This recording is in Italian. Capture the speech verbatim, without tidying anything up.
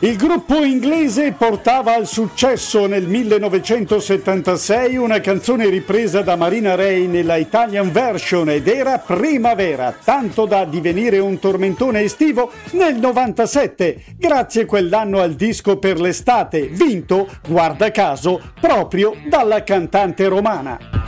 Il gruppo inglese portava al successo nel millenovecentosettantasei una canzone ripresa da Marina Ray nella Italian version ed era Primavera, tanto da divenire un tormentone estivo nel novantasette, grazie quell'anno al disco per l'estate, vinto, guarda caso, proprio dalla cantante romana.